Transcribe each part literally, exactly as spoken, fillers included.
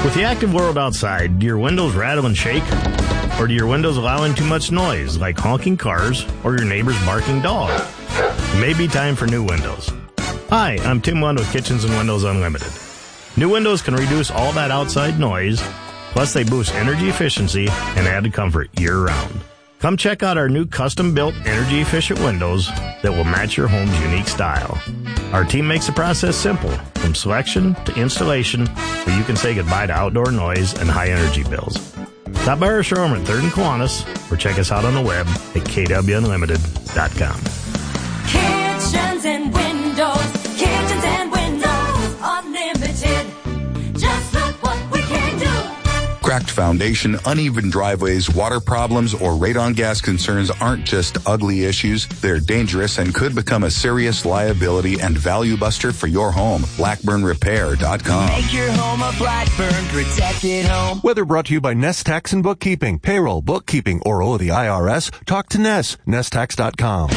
With the active world outside, do your windows rattle and shake? Or do your windows allow in too much noise, like honking cars or your neighbor's barking dog? It may be time for new windows. Hi, I'm Tim Lund with Kitchens and Windows Unlimited. New windows can reduce all that outside noise, plus they boost energy efficiency and added comfort year-round. Come check out our new custom-built energy-efficient windows that will match your home's unique style. Our team makes the process simple, from selection to installation, so you can say goodbye to outdoor noise and high-energy bills. Stop by our showroom at third and Kiwanis, or check us out on the web at k w unlimited dot com. Kitchens and Windows, Kitchens and Windows Unlimited. Just look what we can do. Cracked foundation, uneven driveways, water problems, or radon gas concerns aren't just ugly issues. They're dangerous and could become a serious liability and value buster for your home. blackburn repair dot com. Make your home a Blackburn protected home. Weather brought to you by Nest Tax and Bookkeeping, Payroll, Bookkeeping, or owe the I R S. Talk to Nest, nest tax dot com.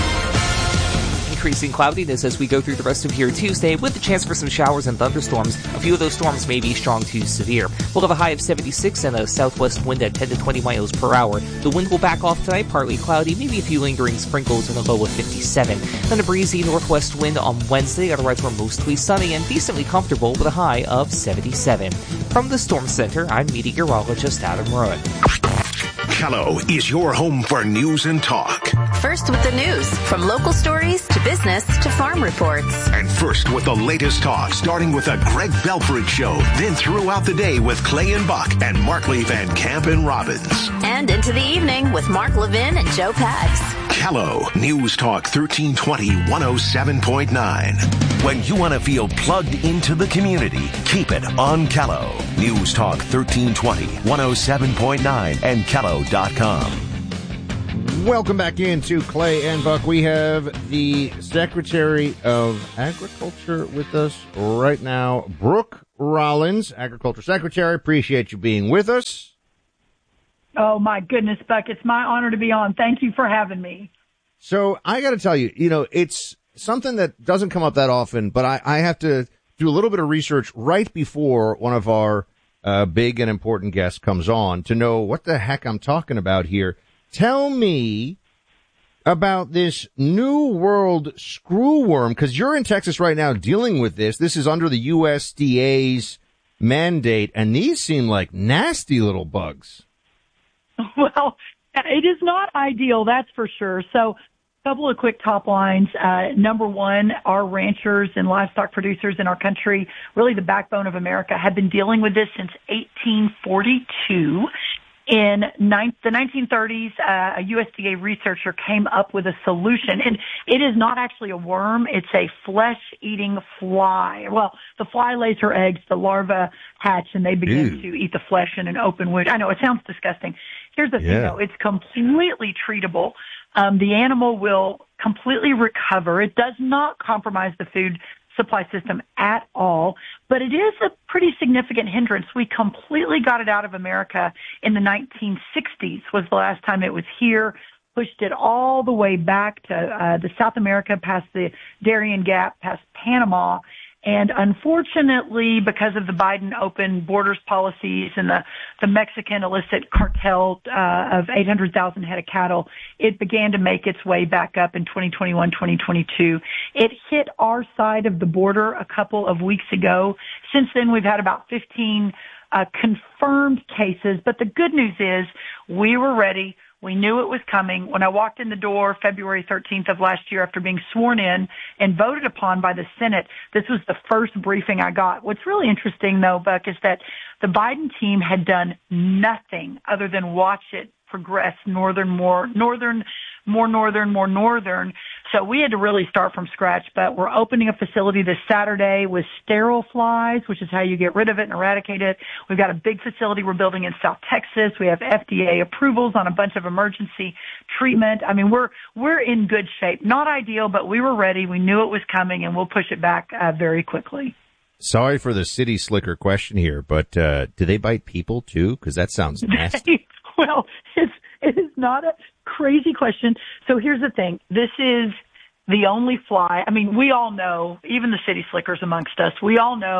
Increasing cloudiness as we go through the rest of here Tuesday with the chance for some showers and thunderstorms. A few of those storms may be strong to severe. We'll have a high of seventy-six and a southwest wind at ten to twenty miles per hour. The wind will back off tonight, partly cloudy, maybe a few lingering sprinkles and a low of fifty-seven. Then a breezy northwest wind on Wednesday, otherwise we're mostly sunny and decently comfortable with a high of seventy-seven. From the Storm Center, I'm meteorologist Adam Rowan. Kello is your home for news and talk. First with the news, from local stories to business to farm reports. And first with the latest talk, starting with the Greg Belford Show, then throughout the day with Clay and Buck and Markley Van Camp and Robbins. And into the evening with Mark Levin and Joe Pags. Kello, News Talk thirteen twenty, one oh seven point nine. When you want to feel plugged into the community, keep it on Kello. News Talk thirteen twenty, one oh seven point nine and kello dot com. Welcome back into Clay and Buck. We have the Secretary of Agriculture with us right now, Brooke Rollins, Agriculture Secretary. Appreciate you being with us. Oh, my goodness, Buck. It's my honor to be on. Thank you for having me. So I got to tell you, you know, it's something that doesn't come up that often, but I, I have to do a little bit of research right before one of our uh, big and important guests comes on to know what the heck I'm talking about here. Tell me about this New World screwworm, because you're in Texas right now dealing with this. This is under the U S D A's mandate, and these seem like nasty little bugs. Well, it is not ideal, that's for sure. So a couple of quick top lines. Uh, number one, our ranchers and livestock producers in our country, really the backbone of America, have been dealing with this since eighteen forty-two. In nine, the nineteen thirties, uh, a U S D A researcher came up with a solution, and it is not actually a worm. It's a flesh-eating fly. Well, the fly lays her eggs, the larvae hatch, and they begin Ew. to eat the flesh in an open wound. I know, it sounds disgusting. Here's the yeah. thing, though. It's completely treatable. Um, the animal will completely recover. It does not compromise the food supply system at all, but it is a pretty significant hindrance. We completely got it out of America in the nineteen sixties was the last time it was here, pushed it all the way back to uh, the South America, past the Darien Gap, past Panama. And unfortunately, because of the Biden open borders policies and the, the Mexican illicit cartel uh, of eight hundred thousand head of cattle, it began to make its way back up in twenty twenty-one, twenty twenty-two. It hit our side of the border a couple of weeks ago. Since then, we've had about fifteen uh, confirmed cases. But the good news is we were ready. We knew it was coming. When I walked in the door February thirteenth of last year after being sworn in and voted upon by the Senate, this was the first briefing I got. What's really interesting, though, Buck, is that the Biden team had done nothing other than watch it progress northern, more northern, more northern, more northern. So we had to really start from scratch, but we're opening a facility this Saturday with sterile flies, which is how you get rid of it and eradicate it. We've got a big facility we're building in South Texas. We have F D A approvals on a bunch of emergency treatment. I mean, we're, we're in good shape. Not ideal, but we were ready. We knew it was coming, and we'll push it back uh, very quickly. Sorry for the city slicker question here, but uh, do they bite people too? Because that sounds nasty. Well, it's, it is not a crazy question. So here's the thing. This is the only fly. I mean, we all know, even the city slickers amongst us, we all know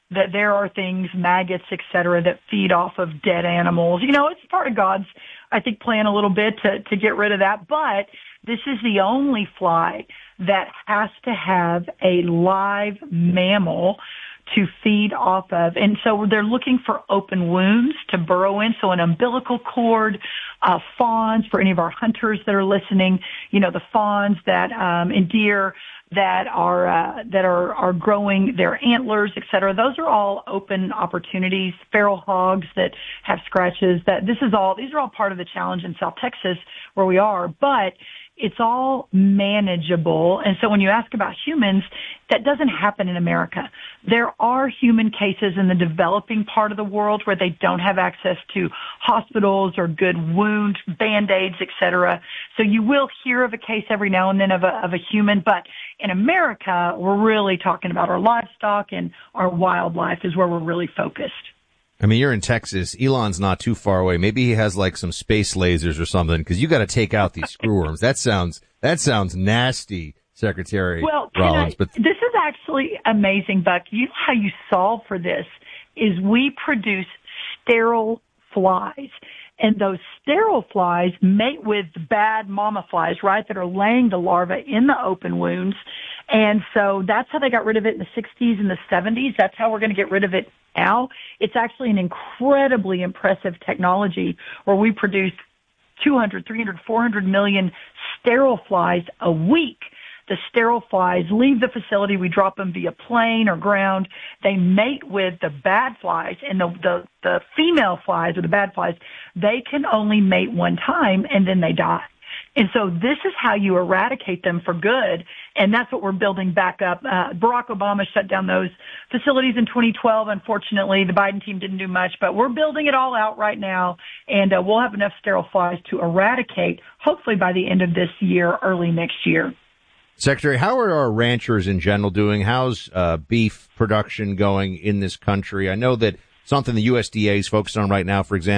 that there are things, maggots, et cetera, that feed off of dead animals. You know, it's part of God's, I think, plan a little bit to, to get rid of that. But this is the only fly that has to have a live mammal to feed off of. And so they're looking for open wounds to burrow in. So an umbilical cord, uh, fawns, for any of our hunters that are listening, you know, the fawns that, um, and deer that are, uh, that are, are growing their antlers, et cetera. Those are all open opportunities. Feral hogs that have scratches, that this is all, these are all part of the challenge in South Texas where we are, but it's all manageable. And so when you ask about humans, that doesn't happen in America. There are human cases in the developing part of the world where they don't have access to hospitals or good wound band-aids, et cetera. So you will hear of a case every now and then of a, of a human, but in America, we're really talking about our livestock and our wildlife is where we're really focused. I mean, you're in Texas. Elon's not too far away. Maybe he has like some space lasers or something, because you got to take out these screwworms. That sounds that sounds nasty, Secretary well, Rollins. I, but this is actually amazing, Buck. You know how you solve for this is we produce sterile flies. And those sterile flies mate with bad mama flies, right, that are laying the larvae in the open wounds. And so that's how they got rid of it in the sixties and the seventies. That's how we're going to get rid of it now. It's actually an incredibly impressive technology where we produce two hundred, three hundred, four hundred million sterile flies a week. The sterile flies leave the facility. We drop them via plane or ground. They mate with the bad flies, and the, the, the female flies or the bad flies, they can only mate one time and then they die. And so this is how you eradicate them for good, and that's what we're building back up. Uh, Barack Obama shut down those facilities in twenty twelve. Unfortunately, the Biden team didn't do much, but we're building it all out right now, and uh, we'll have enough sterile flies to eradicate, hopefully by the end of this year, early next year. Secretary, how are our ranchers in general doing? How's uh, beef production going in this country? I know that something the U S D A is focused on right now, for example,